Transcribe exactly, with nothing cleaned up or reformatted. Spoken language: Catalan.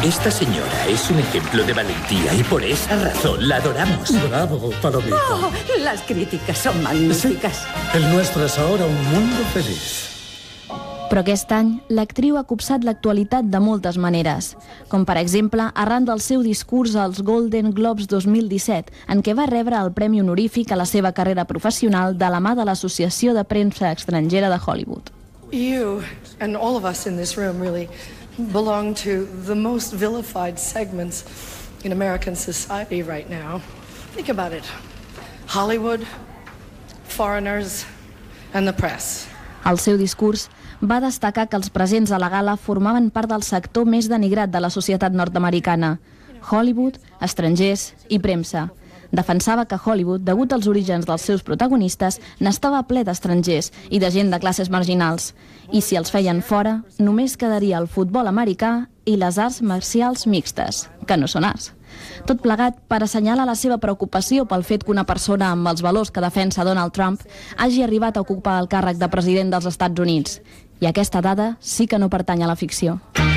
Esta señora es un ejemplo de valentía y por esa razón la adoramos. Bravo, Palomita. Oh, las críticas son magníficas. Sí, el nuestro es ahora un mundo feliz. Però aquest any, l'actriu ha copsat l'actualitat de moltes maneres, com per exemple arran del seu discurs als Golden Globes dos mil disset, en què va rebre el premi honorífic a la seva carrera professional de la mà de l'Associació de Premsa Estrangera de Hollywood. You and all of us in this room really belong to the most vilified segments in American society right now. Think about it. Hollywood, foreigners, and the press. Al seu discurs va destacar que els presents a la gala formaven part del sector més denigrat de la societat nord-americana: Hollywood, estrangers i premsa. Defensava que Hollywood, degut als orígens dels seus protagonistes, n'estava ple d'estrangers i de gent de classes marginals. I si els feien fora, només quedaria el futbol americà i les arts marcials mixtes, que no són arts. Tot plegat per assenyalar la seva preocupació pel fet que una persona amb els valors que defensa Donald Trump hagi arribat a ocupar el càrrec de president dels Estats Units. I aquesta dada sí que no pertany a la ficció.